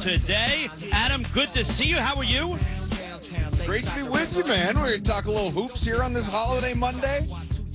today. Adam, good to see you. How are you? Great to be with you, man. We're going to talk a little hoops here on this holiday Monday.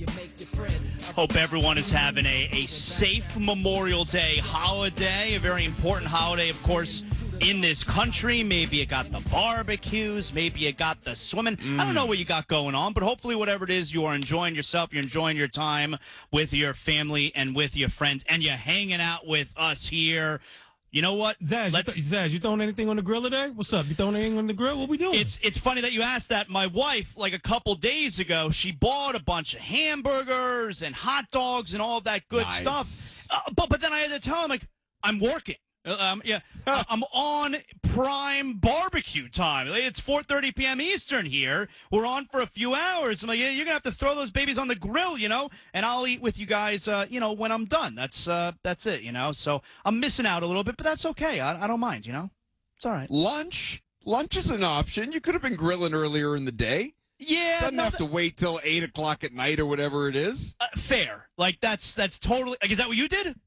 Hope everyone is having a safe Memorial Day holiday, a very important holiday, of course, in this country. Maybe you got the barbecues, maybe you got the swimming. I don't know what you got going on, but hopefully whatever it is, you are enjoying yourself, you're enjoying your time with your family and with your friends, and you're hanging out with us here. You know what? Zaz, you throwing anything on the grill today? What's up? You throwing anything on the grill? What we doing? It's funny that you asked that. My wife, like a couple days ago, she bought a bunch of hamburgers and hot dogs and all of that good stuff. But then I had to tell him, like, I'm working. I'm on prime barbecue time. It's 4:30 p.m. Eastern here. We're on for a few hours. I'm like, yeah, you're gonna have to throw those babies on the grill, and I'll eat with you guys, when I'm done. That's it, So I'm missing out a little bit, but that's okay. I don't mind, It's all right. Lunch is an option. You could have been grilling earlier in the day. Yeah, doesn't have to wait till 8 o'clock at night or whatever it is. Fair. Like that's totally. Like, is that what you did?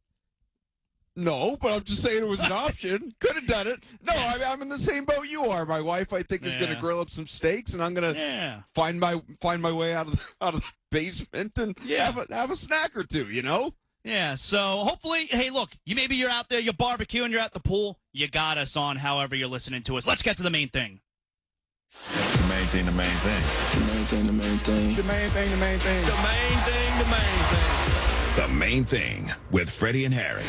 No, but I'm just saying it was an option. Could have done it. No, yes. I'm in the same boat you are. My wife, I think, is going to grill up some steaks, and I'm going to find my way out of the basement and have a snack or two. Yeah. So hopefully, hey, look, maybe you're out there, you're barbecuing, you're at the pool. You got us on. However, you're listening to us. Let's get to the main thing. The main thing. The main thing. The main thing. The main thing. The main thing. The main thing. The Main Thing with Freddie and Harry.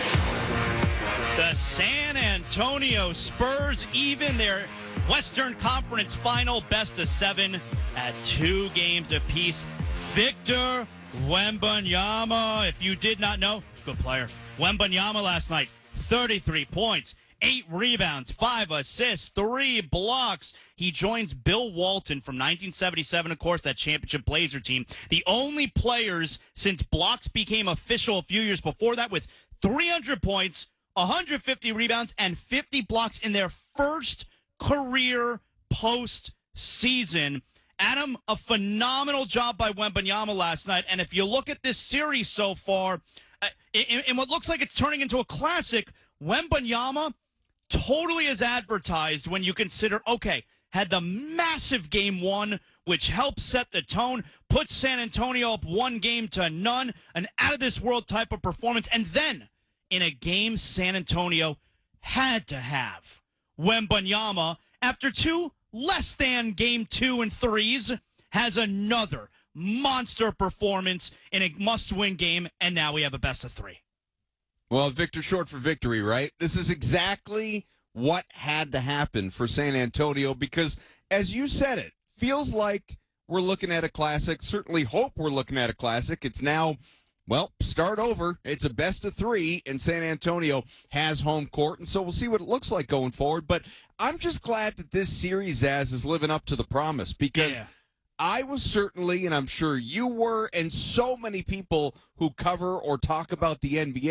The San Antonio Spurs even their Western Conference final best of 7 at 2 games apiece. Victor Wembanyama, if you did not know, he's a good player. Wembanyama last night, 33 points, 8 rebounds, 5 assists, 3 blocks. He joins Bill Walton from 1977, of course, that championship Blazer team. The only players since blocks became official a few years before that with 300 points, 150 rebounds, and 50 blocks in their first career postseason. Adam, a phenomenal job by Wembanyama last night. And if you look at this series so far, in what looks like it's turning into a classic, Wembanyama totally as advertised when you consider, okay, had the massive game 1, which helped set the tone, put San Antonio up 1-0, an out-of-this-world type of performance, and then in a game San Antonio had to have. Wembanyama, after 2 less than game 2 and 3s, has another monster performance in a must-win game, and now we have a best of 3. Well, Victor short for victory, right? This is exactly what had to happen for San Antonio because, as you said it, feels like we're looking at a classic. Certainly hope we're looking at a classic. It's now, start over. It's a best of 3, and San Antonio has home court, and so we'll see what it looks like going forward. But I'm just glad that this series, is living up to the promise because I was certainly, and I'm sure you were, and so many people who cover or talk about the NBA